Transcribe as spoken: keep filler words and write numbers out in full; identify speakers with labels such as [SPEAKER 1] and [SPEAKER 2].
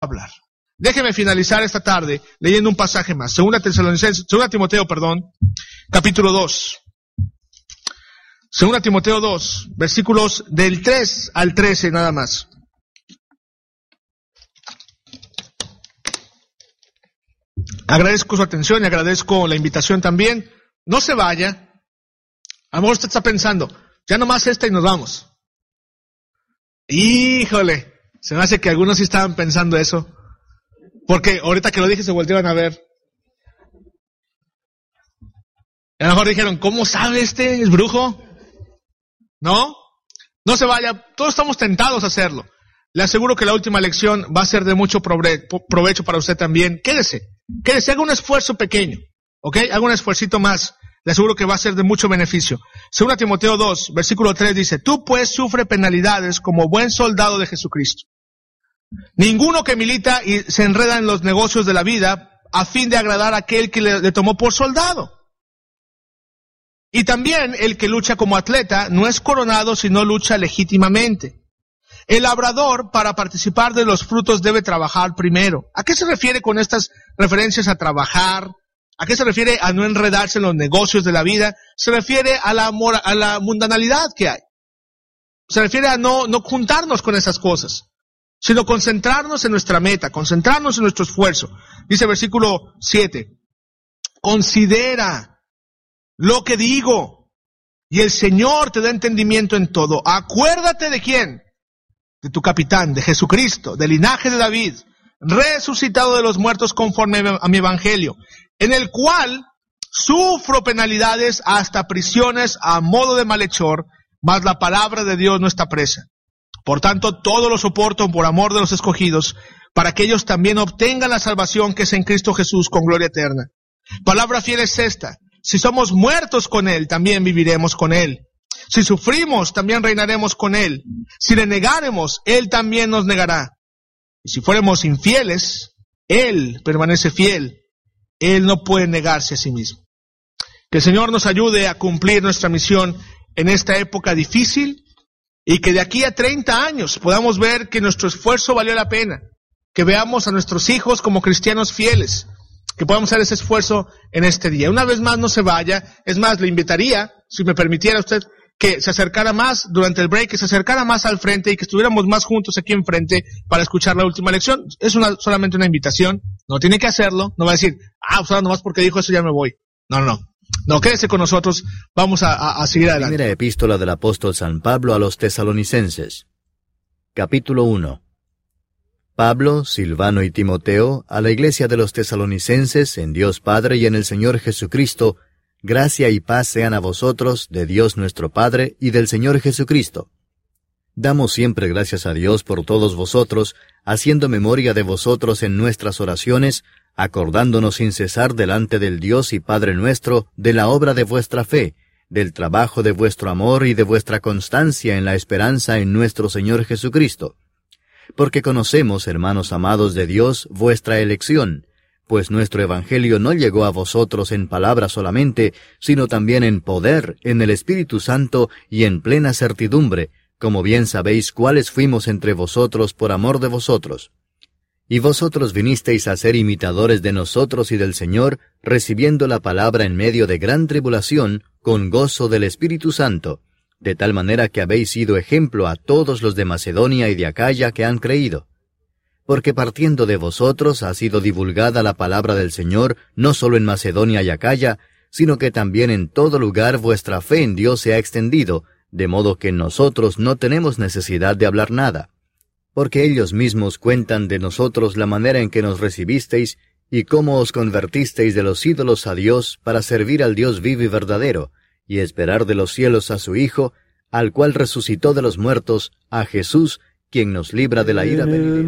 [SPEAKER 1] hablar. Déjeme finalizar esta tarde leyendo un pasaje más. Segunda Tesalonicenses, Segunda Timoteo, perdón, capítulo dos. Segunda Timoteo dos, versículos del tres al trece nada más. Agradezco su atención y agradezco la invitación también. No se vaya. A lo mejor usted está pensando, ya nomás esta y nos vamos. Híjole, se me hace que algunos sí estaban pensando eso. Porque ahorita que lo dije se voltearon a ver. A lo mejor dijeron, ¿cómo sabe este? ¿Es brujo? ¿No? No se vaya, todos estamos tentados a hacerlo. Le aseguro que la última lección va a ser de mucho prove- provecho para usted también. Quédese, quédese, haga un esfuerzo pequeño, ¿ok? Haga un esfuercito más. Le aseguro que va a ser de mucho beneficio. Segunda Timoteo dos, versículo tres dice, tú pues sufre penalidades como buen soldado de Jesucristo. Ninguno que milita y se enreda en los negocios de la vida a fin de agradar a aquel que le, le tomó por soldado. Y también el que lucha como atleta no es coronado sino lucha legítimamente. El labrador para participar de los frutos debe trabajar primero. ¿A qué se refiere con estas referencias a trabajar? ¿A qué se refiere a no enredarse en los negocios de la vida? Se refiere a la, mora, a la mundanalidad que hay. Se refiere a no, no juntarnos con esas cosas, sino concentrarnos en nuestra meta, concentrarnos en nuestro esfuerzo. Dice versículo siete, considera lo que digo, y el Señor te da entendimiento en todo. Acuérdate de quién, de tu capitán, de Jesucristo, del linaje de David, resucitado de los muertos conforme a mi evangelio, en el cual sufro penalidades hasta prisiones a modo de malhechor, mas la palabra de Dios no está presa. Por tanto, todo lo soporto por amor de los escogidos, para que ellos también obtengan la salvación que es en Cristo Jesús con gloria eterna. Palabra fiel es esta: si somos muertos con Él, también viviremos con Él. Si sufrimos, también reinaremos con Él. Si le negáremos, Él también nos negará. Y si fuéramos infieles, Él permanece fiel. Él no puede negarse a sí mismo. Que el Señor nos ayude a cumplir nuestra misión en esta época difícil, y que de aquí a treinta años podamos ver que nuestro esfuerzo valió la pena, que veamos a nuestros hijos como cristianos fieles, que podamos hacer ese esfuerzo en este día. Una vez más, no se vaya. Es más, le invitaría, si me permitiera usted, que se acercara más durante el break, que se acercara más al frente y que estuviéramos más juntos aquí enfrente para escuchar la última lección. Es una, solamente una invitación, no tiene que hacerlo, no va a decir, ah, pues nomás porque dijo eso ya me voy. No, no, no. No, quédese con nosotros, vamos a, a, a seguir adelante.
[SPEAKER 2] Primera epístola del apóstol San Pablo a los Tesalonicenses. Capítulo uno. Pablo, Silvano y Timoteo, a la iglesia de los Tesalonicenses, en Dios Padre y en el Señor Jesucristo, gracia y paz sean a vosotros, de Dios nuestro Padre y del Señor Jesucristo. Damos siempre gracias a Dios por todos vosotros, haciendo memoria de vosotros en nuestras oraciones, acordándonos sin cesar delante del Dios y Padre nuestro de la obra de vuestra fe, del trabajo de vuestro amor y de vuestra constancia en la esperanza en nuestro Señor Jesucristo. Porque conocemos, hermanos amados de Dios, vuestra elección, pues nuestro Evangelio no llegó a vosotros en palabra solamente, sino también en poder, en el Espíritu Santo y en plena certidumbre, como bien sabéis cuáles fuimos entre vosotros por amor de vosotros. Y vosotros vinisteis a ser imitadores de nosotros y del Señor, recibiendo la palabra en medio de gran tribulación, con gozo del Espíritu Santo, de tal manera que habéis sido ejemplo a todos los de Macedonia y de Acaya que han creído. Porque partiendo de vosotros ha sido divulgada la palabra del Señor, no solo en Macedonia y Acaya, sino que también en todo lugar vuestra fe en Dios se ha extendido, de modo que nosotros no tenemos necesidad de hablar nada. Porque ellos mismos cuentan de nosotros la manera en que nos recibisteis, y cómo os convertisteis de los ídolos a Dios para servir al Dios vivo y verdadero, y esperar de los cielos a su Hijo, al cual resucitó de los muertos, a Jesús, quien nos libra de la ira venidera.